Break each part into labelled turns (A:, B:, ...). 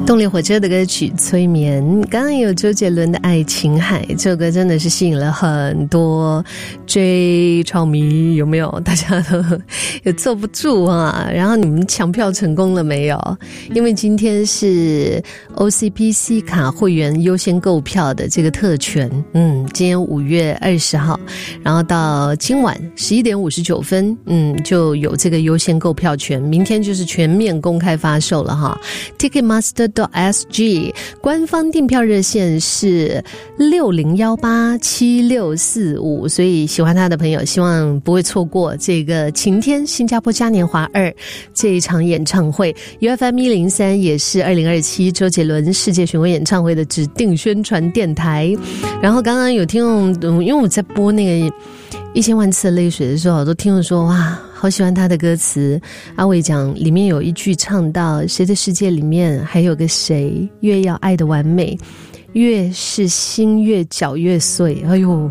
A: 动力火车的歌曲催眠，刚刚有周杰伦的爱琴海，这首歌真的是吸引了很多追超迷，有没有？大家都有坐不住啊。然后你们抢票成功了没有？因为今天是 OCPC 卡会员优先购票的这个特权，今天5月20号，然后到今晚11点59分，就有这个优先购票权，明天就是全面公开发售了哈。Ticketmaster.sg 官方订票热线是60187645，所以喜欢他的朋友希望不会错过这个晴天新加坡嘉年华2这一场演唱会。 UFM 103也是2027周杰伦世界巡回演唱会的指定宣传电台。然后刚刚有听众，因为我在播那个1000万次的泪水的时候，我都听众说哇好喜欢他的歌词。阿伟讲里面有一句唱到谁的世界里面还有个谁，越要爱的完美，越是心越搅越碎。哎呦，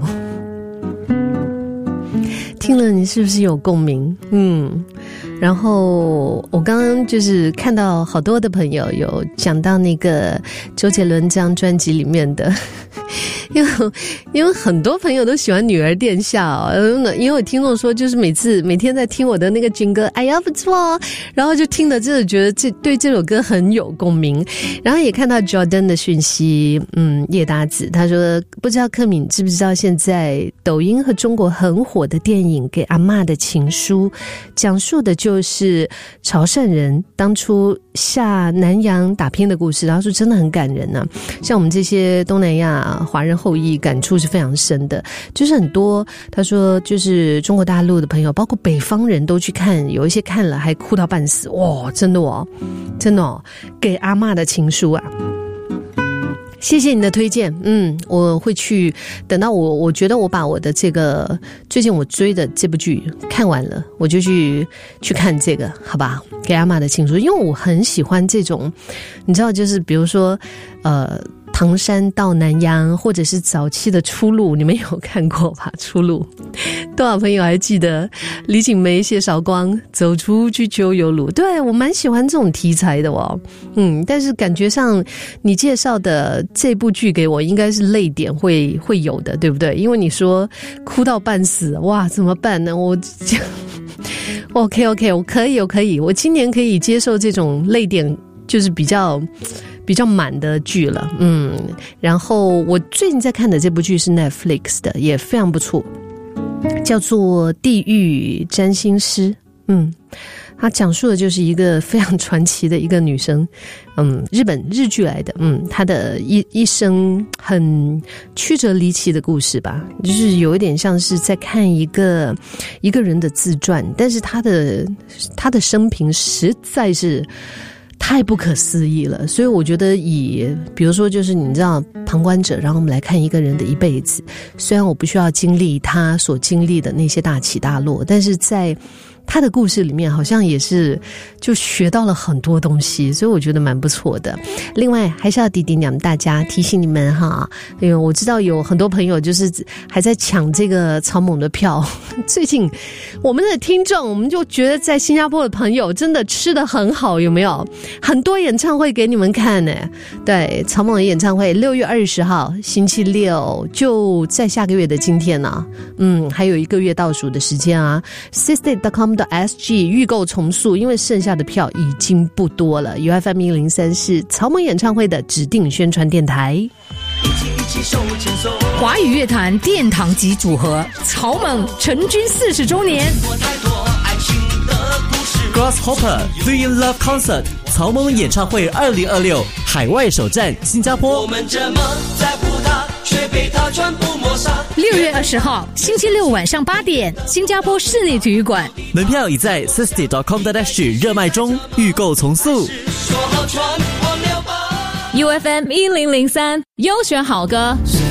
A: 听了你是不是有共鸣？然后我刚刚就是看到好多的朋友有讲到那个周杰伦这张专辑里面的因为很多朋友都喜欢女儿殿下因为我听众说就是每天在听我的那个军歌哎呀不错然后就听了真的觉得对这首歌很有共鸣。然后也看到 Jordan 的讯息，叶达子他说不知道克敏知不知道现在抖音和中国很火的电影《给阿嬷的情书》，讲述的就是潮汕人当初下南洋打拼的故事，然后说真的很感人啊。像我们这些东南亚华人后裔感触是非常深的，就是很多他说就是中国大陆的朋友包括北方人都去看，有一些看了还哭到半死。哇，真的给阿嬷的情书啊，谢谢你的推荐。我会去，等到我觉得我把我的这个最近我追的这部剧看完了，我就去看这个，好吧？给阿嬷的情书，因为我很喜欢这种，你知道，就是比如说唐山到南洋，或者是早期的出路，你们有看过吧？出路，多少朋友还记得李锦梅、谢韶光走出去就有路？对，我蛮喜欢这种题材的哦。但是感觉上你介绍的这部剧给我，应该是泪点会有的，对不对？因为你说哭到半死，哇，怎么办呢？我OK， 我可以，我今年可以接受这种泪点，就是比较满的剧了。然后我最近在看的这部剧是 Netflix 的，也非常不错，叫做《地狱占星师》。它讲述的就是一个非常传奇的一个女生，日剧来的，她的一生很曲折离奇的故事吧，就是有一点像是在看一个人的自传，但是她的生平实在是太不可思议了，所以我觉得比如说就是你知道旁观者，然后我们来看一个人的一辈子，虽然我不需要经历他所经历的那些大起大落，但是在他的故事里面好像也是就学到了很多东西，所以我觉得蛮不错的。另外还是要提醒你们哈，因为我知道有很多朋友就是还在抢这个草蜢的票。最近我们的听众，我们就觉得在新加坡的朋友真的吃得很好，有没有？很多演唱会给你们看呢。对，草蜢的演唱会6月20号星期六，就在下个月的今天啊，还有1个月倒数的时间啊。sistate.com.sg 预购重塑，因为剩下的票已经不多了。UFM 103是草蜢演唱会的指定宣传电台。
B: 华语乐坛殿堂级组合草蜢成军40周年。
C: Grasshopper Three in Love Concert 草蜢演唱会2026海外首站新加坡。我们这么在乎他，却被他全部抹杀。
B: 6月20号星期六晚上8点，新加坡室内体育馆。
C: 门票已在 sistate.com.sg 热卖中，预购从速。
B: UFM 1003优选好歌。